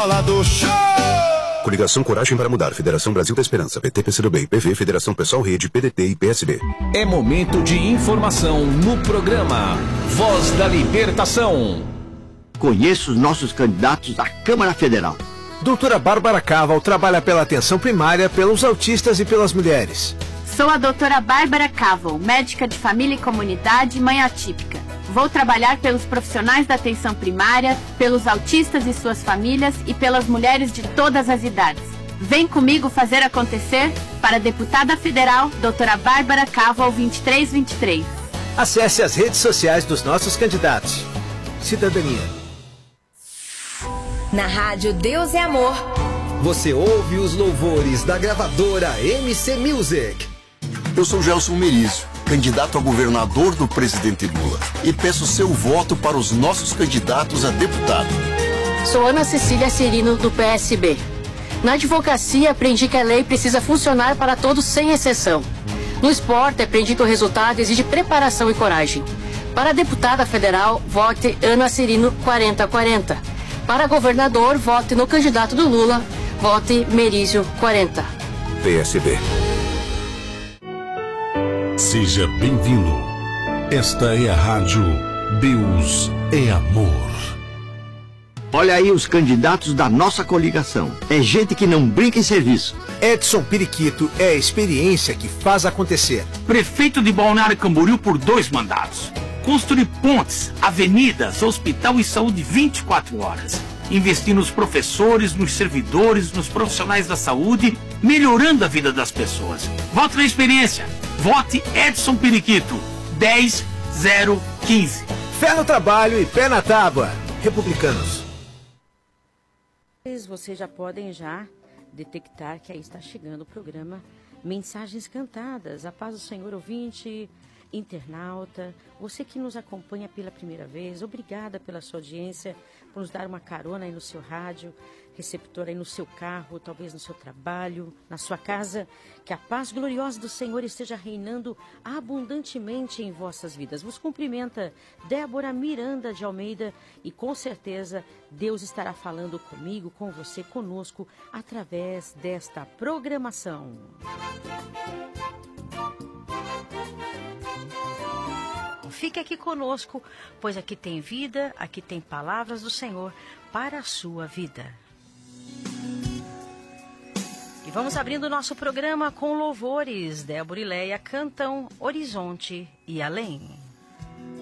escola do show. Coligação Coragem para Mudar, Federação Brasil da Esperança, PT, PCdoB, PV, Federação Pessoal Rede, PDT e PSB. É momento de informação no programa Voz da Libertação. Conheço os nossos candidatos à Câmara Federal. Doutora Bárbara Caval trabalha pela atenção primária, pelos autistas e pelas mulheres. Sou a doutora Bárbara Caval, médica de família e comunidade, mãe atípica. Vou trabalhar pelos profissionais da atenção primária, pelos autistas e suas famílias e pelas mulheres de todas as idades. Vem comigo fazer acontecer para a deputada federal, doutora Bárbara Caval 2323. Acesse as redes sociais dos nossos candidatos. Cidadania. Na rádio Deus é Amor. Você ouve os louvores da gravadora MC Music. Eu sou Gelson Merizio, candidato a governador do presidente Lula, e peço seu voto para os nossos candidatos a deputado. Sou Ana Cecília Cirino, do PSB. Na advocacia, aprendi que a lei precisa funcionar para todos sem exceção. No esporte, aprendi que o resultado exige preparação e coragem. Para deputada federal, vote Ana Cirino 4040. Para governador, vote no candidato do Lula, vote Merizio 40. PSB. Seja bem-vindo. Esta é a rádio Deus é Amor. Olha aí os candidatos da nossa coligação. É gente que não brinca em serviço. Edson Periquito é a experiência que faz acontecer. Prefeito de Balneário Camboriú por 2 mandatos. Construir pontes, avenidas, hospital e saúde 24 horas. Investir nos professores, nos servidores, nos profissionais da saúde, melhorando a vida das pessoas. Vote na experiência. Vote Edson Periquito, 10015. Fé no trabalho e pé na tábua. Republicanos. Vocês já podem detectar que aí está chegando o programa Mensagens Cantadas. A paz do Senhor, ouvinte, internauta, você que nos acompanha pela primeira vez, obrigada pela sua audiência, por nos dar uma carona aí no seu rádio, receptor aí no seu carro, talvez no seu trabalho, na sua casa. Que a paz gloriosa do Senhor esteja reinando abundantemente em vossas vidas. Vos cumprimenta Débora Miranda de Almeida e com certeza Deus estará falando comigo, com você, conosco, através desta programação. Fique aqui conosco, pois aqui tem vida, aqui tem palavras do Senhor para a sua vida. E vamos abrindo o nosso programa com louvores. Débora e Leia cantam Horizonte e Além.